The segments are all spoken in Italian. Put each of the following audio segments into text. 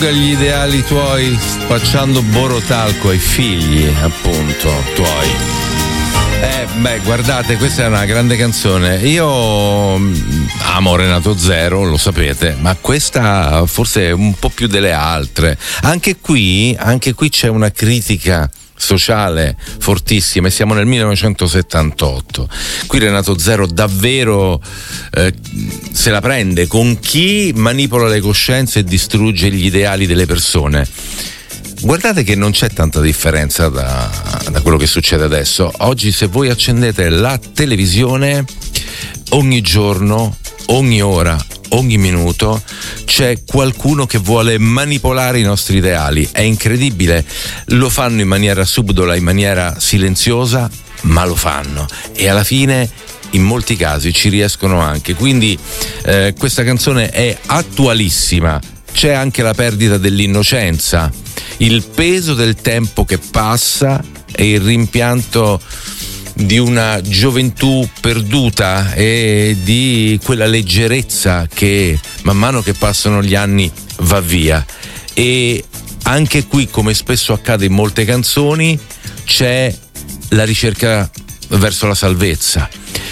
Gli ideali tuoi spacciando borotalco ai figli, appunto, tuoi. Guardate, questa è una grande canzone. Io amo Renato Zero, lo sapete, ma questa forse è un po' più delle altre. Anche qui c'è una critica sociale fortissima e siamo nel 1978. Qui Renato Zero davvero se la prende con chi manipola le coscienze e distrugge gli ideali delle persone. Guardate che non c'è tanta differenza da quello che succede adesso. Oggi, se voi accendete la televisione, ogni giorno, ogni ora, ogni minuto c'è qualcuno che vuole manipolare i nostri ideali. È incredibile, lo fanno in maniera subdola, in maniera silenziosa, ma lo fanno, e alla fine in molti casi ci riescono anche. Quindi questa canzone è attualissima. C'è anche la perdita dell'innocenza, il peso del tempo che passa e il rimpianto di una gioventù perduta e di quella leggerezza che man mano che passano gli anni va via. E anche qui, come spesso accade in molte canzoni, c'è la ricerca verso la salvezza,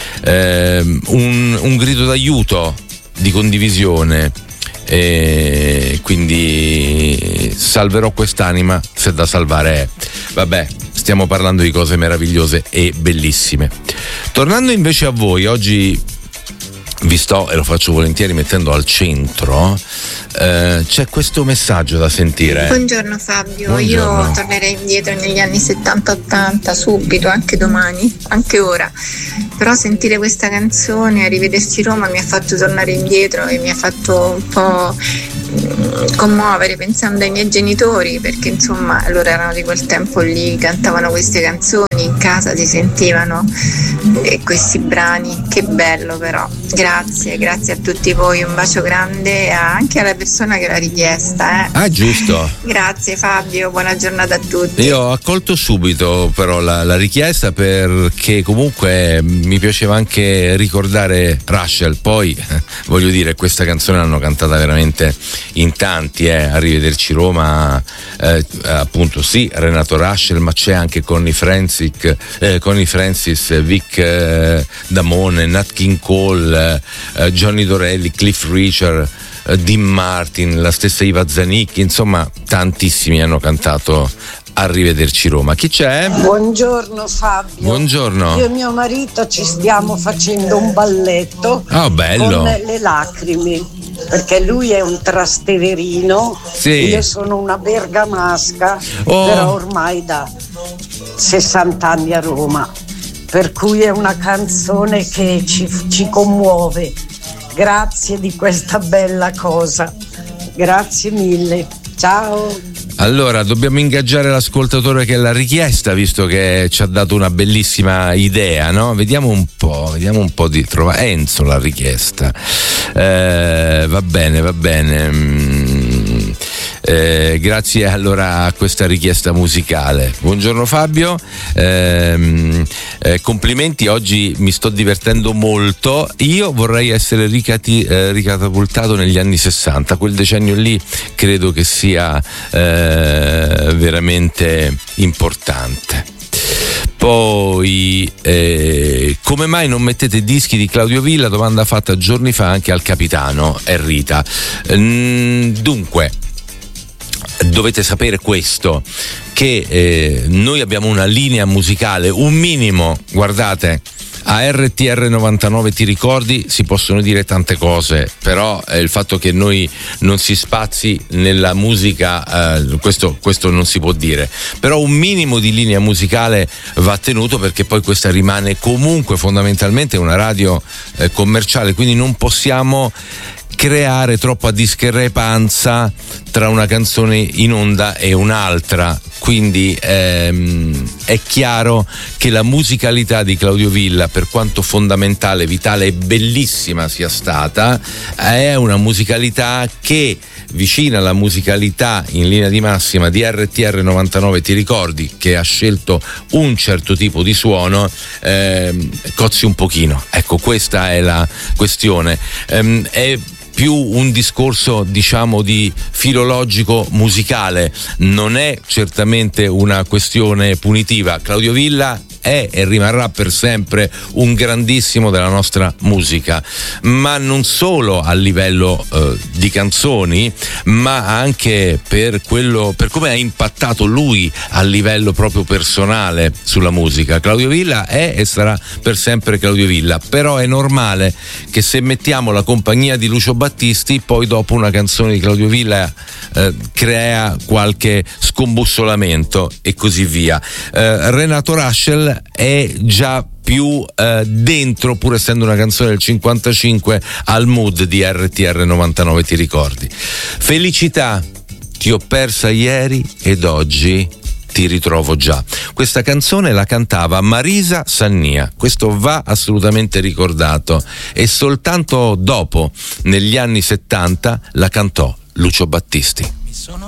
un grido d'aiuto, di condivisione. E quindi salverò quest'anima se da salvare è. Vabbè, stiamo parlando di cose meravigliose e bellissime. Tornando invece a voi, oggi vi sto, e lo faccio volentieri, mettendo al centro, c'è questo messaggio da sentire. Buongiorno Fabio. Buongiorno. Io tornerei indietro negli anni 70-80 subito, anche domani, anche ora, però sentire questa canzone, a rivedersi Roma, mi ha fatto tornare indietro e mi ha fatto un po' commuovere, pensando ai miei genitori, perché insomma loro erano di quel tempo lì, cantavano queste canzoni, in casa si sentivano questi brani. Che bello, però. Grazie a tutti voi, un bacio grande anche alla persona che l'ha richiesta. Ah, giusto. Grazie Fabio, buona giornata a tutti. Io ho accolto subito però la richiesta, perché comunque mi piaceva anche ricordare Rachel. Poi voglio dire, questa canzone l'hanno cantata veramente in tanti, Arrivederci Roma, appunto sì, Renato Rachel, ma c'è anche Connie Francis, Vic Damone, Nat King Cole, Johnny Dorelli, Cliff Richard, Dean Martin, la stessa Iva Zanicchi, insomma tantissimi hanno cantato Arrivederci Roma. Chi c'è? Buongiorno Fabio. Buongiorno. Io e mio marito ci stiamo facendo un balletto bello. con le lacrime, perché lui è un trasteverino, sì. Io sono una bergamasca, però ormai da 60 anni a Roma, per cui è una canzone che ci commuove. Grazie di questa bella cosa, grazie mille, ciao. Allora, dobbiamo ingaggiare l'ascoltatore che l'ha richiesta, visto che ci ha dato una bellissima idea, no? Vediamo un po' di trovare. Enzo l'ha richiesta. Va bene. Grazie allora a questa richiesta musicale. Buongiorno Fabio, complimenti, oggi mi sto divertendo molto. Io vorrei essere ricatapultato negli anni 60, quel decennio lì credo che sia veramente importante. Poi come mai non mettete dischi di Claudio Villa? Domanda fatta giorni fa anche al capitano Rita. Dunque, dovete sapere questo, che noi abbiamo una linea musicale, un minimo, guardate, a RTR 99 ti ricordi, si possono dire tante cose, però il fatto che noi non si spazi nella musica, questo non si può dire, però un minimo di linea musicale va tenuto, perché poi questa rimane comunque fondamentalmente una radio commerciale, quindi non possiamo creare troppa discrepanza tra una canzone in onda e un'altra. Quindi è chiaro che la musicalità di Claudio Villa, per quanto fondamentale, vitale e bellissima sia stata, è una musicalità che, vicina alla musicalità in linea di massima di RTR 99 ti ricordi, che ha scelto un certo tipo di suono, cozzi un pochino. Ecco, questa è la questione. È più un discorso, diciamo, di filologico musicale, non è certamente una questione punitiva. Claudio Villa è e rimarrà per sempre un grandissimo della nostra musica, ma non solo a livello di canzoni, ma anche per come ha impattato lui a livello proprio personale sulla musica. Claudio Villa è e sarà per sempre Claudio Villa, però è normale che se mettiamo la compagnia di Lucio Battisti, poi dopo una canzone di Claudio Villa crea qualche scombussolamento e così via. Renato Rascel è già più dentro, pur essendo una canzone del 55, al mood di RTR 99, ti ricordi? Felicità, ti ho persa ieri ed oggi ti ritrovo già. Questa canzone la cantava Marisa Sannia, questo va assolutamente ricordato, e soltanto dopo, negli anni 70, la cantò Lucio Battisti.